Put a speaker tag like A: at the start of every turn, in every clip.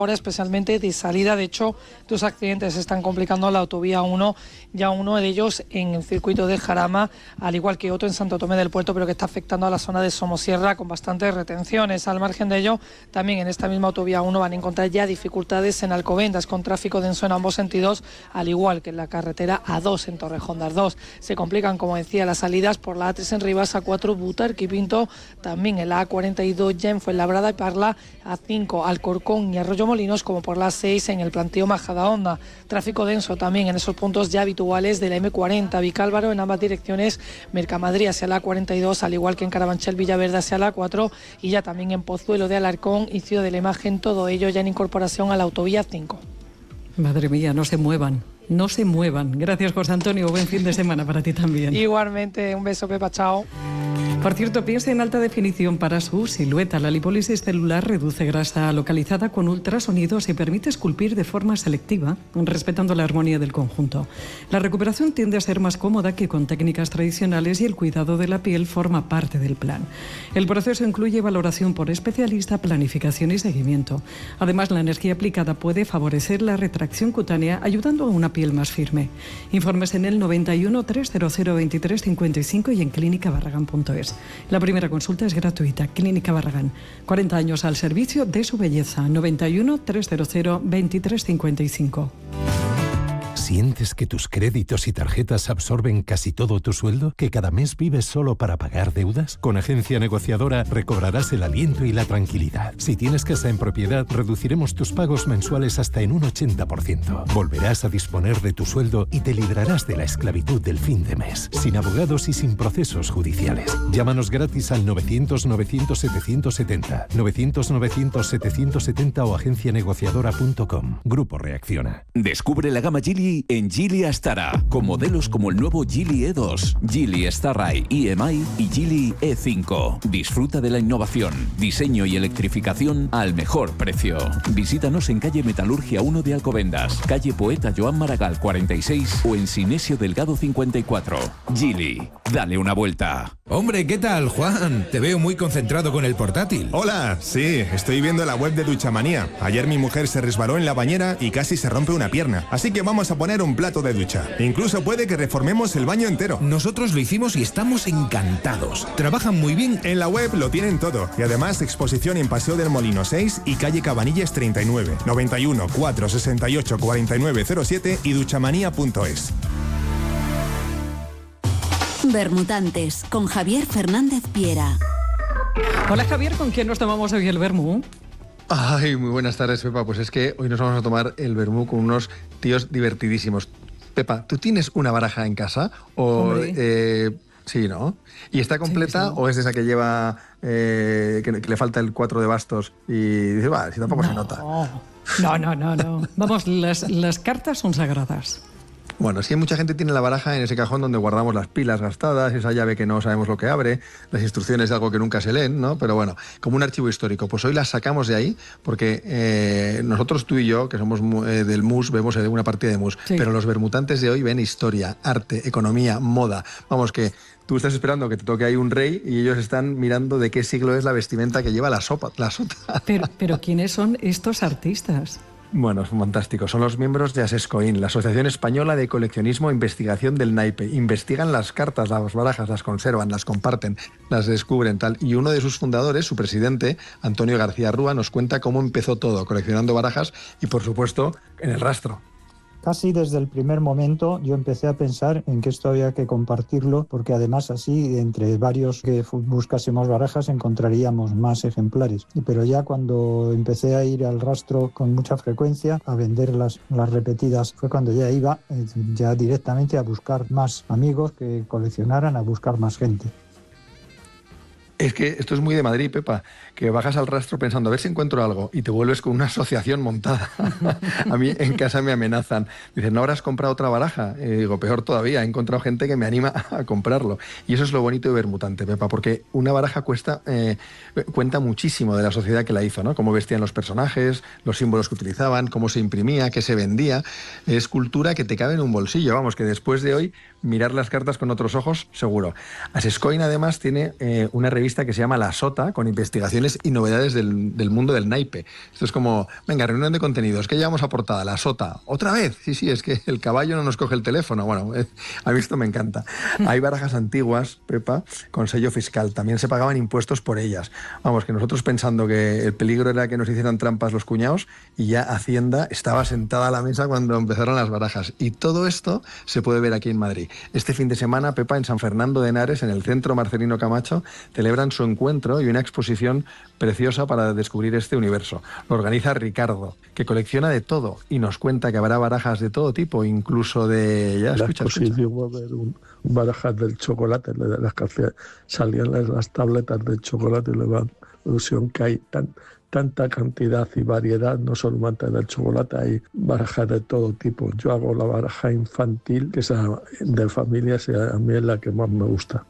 A: Ahora especialmente de salida. De hecho, 2 accidentes se están complicando en la autovía 1, ya uno de ellos en el circuito de Jarama, al igual que otro en Santo Tomé del Puerto, pero que está afectando a la zona de Somosierra con bastantes retenciones. Al margen de ello, también en esta misma autovía 1 van a encontrar ya dificultades en Alcobendas, con tráfico denso en ambos sentidos, al igual que en la carretera A2 en Torrejón de Ardoz. Se complican, como decía, las salidas por la A3 en Rivas, A4 Butarque y Pinto, también en la A42 ya en Fuenlabrada y Parla, A5 Alcorcón y Arroyo Molinos, como por las 6 en el planteo Majadahonda. Tráfico denso también en esos puntos ya habituales de la M40, Vicálvaro en ambas direcciones, Mercamadrid hacia la 42, al igual que en Carabanchel Villaverde hacia la 4, y ya también en Pozuelo de Alarcón y Ciudad de la Imagen, todo ello ya en incorporación a la autovía 5.
B: Madre mía, no se muevan. No se muevan. Gracias, José Antonio. Buen fin de semana para ti también.
A: Igualmente, un beso, Pepa, chao.
B: Por cierto, piensa en alta definición para su silueta. La lipólisis celular reduce grasa localizada con ultrasonidos y permite esculpir de forma selectiva, respetando la armonía del conjunto. La recuperación tiende a ser más cómoda que con técnicas tradicionales y el cuidado de la piel forma parte del plan. El proceso incluye valoración por especialista, planificación y seguimiento. Además, la energía aplicada puede favorecer la retracción cutánea, ayudando a una piel más firme. Informes en el 91 300 23 55 y en clínicabarragán.es. La primera consulta es gratuita. Clínica Barragán, 40 años al servicio de su belleza. 91 300 23 55.
C: ¿Sientes que tus créditos y tarjetas absorben casi todo tu sueldo? ¿Que cada mes vives solo para pagar deudas? Con Agencia Negociadora recobrarás el aliento y la tranquilidad. Si tienes casa en propiedad, reduciremos tus pagos mensuales hasta en un 80%. Volverás a disponer de tu sueldo y te librarás de la esclavitud del fin de mes, sin abogados y sin procesos judiciales. Llámanos gratis al 900-900-770, 900-900-770 o agencianegociadora.com. Grupo Reacciona.
D: Descubre la gama Geely en Geely Astara, con modelos como el nuevo Geely E2, Geely Starride EMI y Geely E5. Disfruta de la innovación, diseño y electrificación al mejor precio. Visítanos en calle Metalurgia 1 de Alcobendas, calle Poeta Joan Maragall 46 o en Sinesio Delgado 54. Geely, dale una vuelta.
E: Hombre, ¿qué tal, Juan? Te veo muy concentrado con el portátil.
F: Hola, sí, estoy viendo la web de Duchamanía. Ayer mi mujer se resbaló en la bañera y casi se rompe una pierna. Así que vamos a poner un plato de ducha. Incluso puede que reformemos el baño entero.
E: Nosotros lo hicimos y estamos encantados. Trabajan muy bien.
F: En la web lo tienen todo. Y además exposición en Paseo del Molino 6 y calle Cabanillas 39, 91 468 4907 y duchamanía.es.
G: Bermutantes, con Javier Fernández Piera.
B: Hola, Javier, ¿con quién nos tomamos hoy el vermú?
H: Ay, muy buenas tardes, Pepa. Pues es que hoy nos vamos a tomar el vermú con unos tíos divertidísimos. Pepa, ¿tú tienes una baraja en casa? O sí, ¿no? ¿Y está completa
B: Sí.
H: o es esa que lleva que le falta el 4 de bastos y dice, va, si tampoco se nota?
B: No. Vamos, las cartas son sagradas.
H: Bueno, sí, mucha gente tiene la baraja en ese cajón donde guardamos las pilas gastadas, esa llave que no sabemos lo que abre, las instrucciones de algo que nunca se leen, ¿no? Pero bueno, como un archivo histórico. Pues hoy las sacamos de ahí porque nosotros, tú y yo, que somos del MUS, vemos una partida de MUS,
B: Sí.
H: pero los bermutantes de hoy ven historia, arte, economía, moda. Vamos, que tú estás esperando que te toque ahí un rey y ellos están mirando de qué siglo es la vestimenta que lleva la sota.
B: Pero ¿quiénes son estos artistas?
H: Bueno, son fantásticos. Son los miembros de Asescoin, la Asociación Española de Coleccionismo e Investigación del Naipe. Investigan las cartas, las barajas, las conservan, las comparten, las descubren, tal. Y uno de sus fundadores, su presidente, Antonio García Rúa, nos cuenta cómo empezó todo, coleccionando barajas y, por supuesto, en el rastro.
I: Casi desde el primer momento yo empecé a pensar en que esto había que compartirlo, porque además así entre varios que buscásemos barajas encontraríamos más ejemplares. Pero ya cuando empecé a ir al rastro con mucha frecuencia, a vender las repetidas, fue cuando ya iba ya directamente a buscar más amigos que coleccionaran, a buscar más gente.
H: Es que esto es muy de Madrid, Pepa, que bajas al rastro pensando a ver si encuentro algo y te vuelves con una asociación montada. A mí en casa me amenazan. Dicen, ¿no habrás comprado otra baraja? Y digo, peor todavía, he encontrado gente que me anima a comprarlo. Y eso es lo bonito de Bermutante, Pepa, porque una baraja cuenta muchísimo de la sociedad que la hizo, ¿no? Cómo vestían los personajes, los símbolos que utilizaban, cómo se imprimía, qué se vendía. Es cultura que te cabe en un bolsillo. Vamos, que después de hoy mirar las cartas con otros ojos, seguro. Asescoin además tiene una revista revista que se llama La Sota, con investigaciones y novedades del mundo del naipe. Esto es como, venga, reunión de contenidos, ¿qué llevamos a portada? La Sota. ¿Otra vez? Sí, es que el caballo no nos coge el teléfono. Bueno, a mí esto me encanta. Hay barajas antiguas, Pepa, con sello fiscal. También se pagaban impuestos por ellas. Vamos, que nosotros pensando que el peligro era que nos hicieran trampas los cuñados, y ya Hacienda estaba sentada a la mesa cuando empezaron las barajas. Y todo esto se puede ver aquí en Madrid. Este fin de semana, Pepa, en San Fernando de Henares, en el Centro Marcelino Camacho, celebran su encuentro y una exposición preciosa para descubrir este universo. Lo organiza Ricardo, que colecciona de todo y nos cuenta que habrá barajas de todo tipo, incluso de... Ya, escucha.
J: Va a haber barajas del chocolate, de las que salían las tabletas de chocolate, y le da ilusión que hay tanta cantidad y variedad, no solamente del chocolate, hay barajas de todo tipo. Yo hago la baraja infantil, que es de familias, y a mí es la que más me gusta.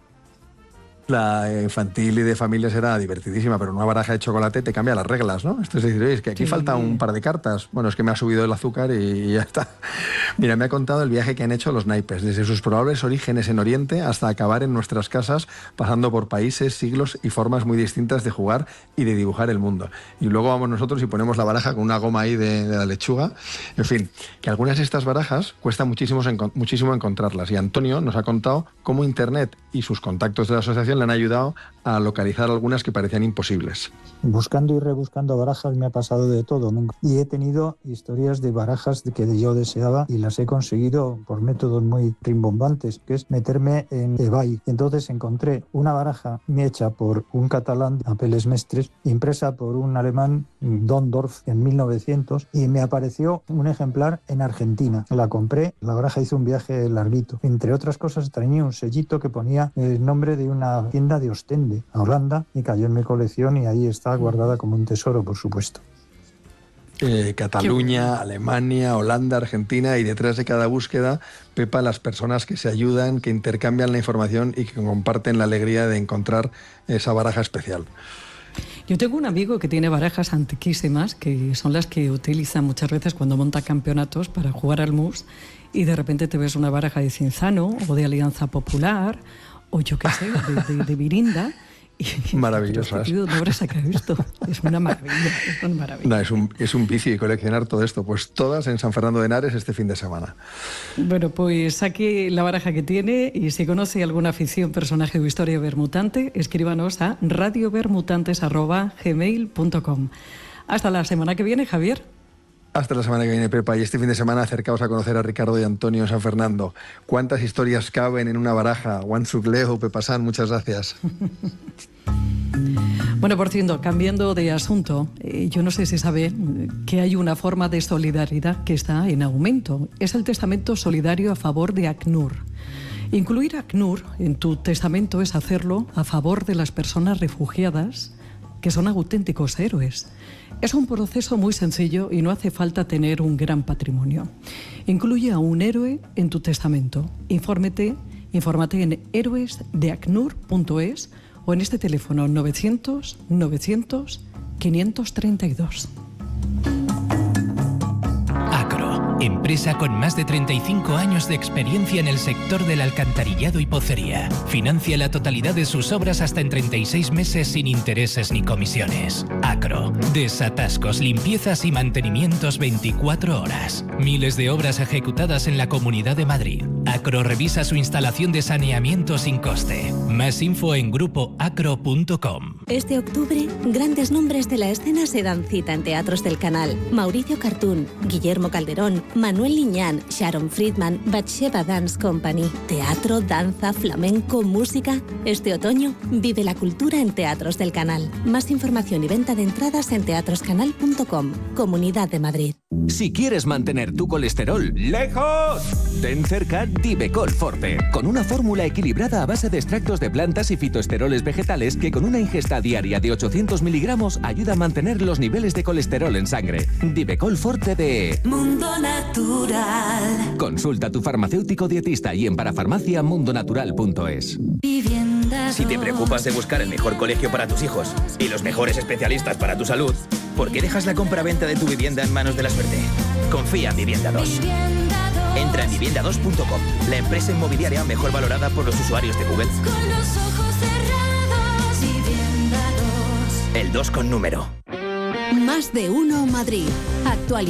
H: La infantil y de familias era divertidísima, pero una baraja de chocolate te cambia las reglas, ¿no? Esto es decir, oye, es que aquí falta un par de cartas. Bueno, es que me ha subido el azúcar y ya está. Mira, me ha contado el viaje que han hecho los naipes, desde sus probables orígenes en Oriente hasta acabar en nuestras casas, pasando por países, siglos y formas muy distintas de jugar y de dibujar el mundo. Y luego vamos nosotros y ponemos la baraja con una goma ahí de la lechuga. En fin, que algunas de estas barajas cuesta muchísimo encontrarlas. Y Antonio nos ha contado cómo Internet y sus contactos de la asociación le han ayudado a localizar algunas que parecían imposibles.
I: Buscando y rebuscando barajas me ha pasado de todo. Y he tenido historias de barajas que yo deseaba y las he conseguido por métodos muy rimbombantes, que es meterme en eBay. Entonces encontré una baraja hecha por un catalán, Apeles Mestres, impresa por un alemán, Dondorf, en 1900, y me apareció un ejemplar en Argentina. La compré, la baraja hizo un viaje larguito. Entre otras cosas tenía un sellito que ponía el nombre de una tienda de Ostende, a Holanda, y cayó en mi colección y ahí está guardada como un tesoro, por supuesto.
H: Cataluña, Alemania, Holanda, Argentina, y detrás de cada búsqueda, Pepa, las personas que se ayudan, que intercambian la información y que comparten la alegría de encontrar esa baraja especial.
B: Yo tengo un amigo que tiene barajas antiquísimas, que son las que utiliza muchas veces cuando monta campeonatos para jugar al mus, y de repente te ves una baraja de Cinzano o de Alianza Popular, o yo qué sé, de Mirinda.
H: Maravillosas.
B: ¿De dónde habrás sacado esto? Es una maravilla, es una maravilla.
H: No, es un vicio y coleccionar todo esto. Pues todas en San Fernando de Henares este fin de semana.
B: Bueno, pues saque la baraja que tiene, y si conoce alguna afición, personaje o historia bermutante, escríbanos a radiobermutantes@gmail.com. Hasta la semana que viene, Javier.
H: Hasta la semana que viene, Pepa. Y este fin de semana acercaos a conocer a Ricardo y Antonio en San Fernando. ¿Cuántas historias caben en una baraja? Wansuk Leo, Pepa San, muchas gracias.
B: Bueno, por cierto, cambiando de asunto, yo no sé si sabe que hay una forma de solidaridad que está en aumento. Es el testamento solidario a favor de ACNUR. Incluir ACNUR en tu testamento es hacerlo a favor de las personas refugiadas, que son auténticos héroes. Es un proceso muy sencillo y no hace falta tener un gran patrimonio. Incluye a un héroe en tu testamento. Infórmate en héroesdeacnur.es o en este teléfono 900 900 532.
K: Acro, empresa con más de 35 años de experiencia en el sector del alcantarillado y pocería. Financia la totalidad de sus obras hasta en 36 meses sin intereses ni comisiones. Acro, desatascos, limpiezas y mantenimientos 24 horas. Miles de obras ejecutadas en la Comunidad de Madrid. Acro revisa su instalación de saneamiento sin coste. Más info en grupoacro.com.
L: Este octubre, grandes nombres de la escena se dan cita en Teatros del Canal. Mauricio Cartún, Guillermo Calderón, Manuel Liñán, Sharon Friedman, Batsheva Dance Company. Teatro, danza, flamenco, música. Este otoño, vive la cultura en Teatros del Canal. Más información y venta de entradas en teatroscanal.com. Comunidad de Madrid.
M: Si quieres mantener tu colesterol lejos, ten cerca Divecol Forte, con una fórmula equilibrada a base de extractos de plantas y fitoesteroles vegetales que con una ingesta diaria de 800 miligramos ayuda a mantener los niveles de colesterol en sangre. Divecol Forte de
N: Mundo Natural.
M: Consulta a tu farmacéutico dietista y en parafarmaciamundonatural.es.
N: Si te preocupas de buscar el mejor colegio para tus hijos y los mejores especialistas para tu salud, ¿por qué dejas la compra-venta de tu vivienda en manos de la suerte? Confía en Vivienda 2. Entra en vivienda2.com, la empresa inmobiliaria mejor valorada por los usuarios de Google.
O: Con los ojos cerrados,
N: El 2 con número.
G: Más de uno Madrid. Actualidad.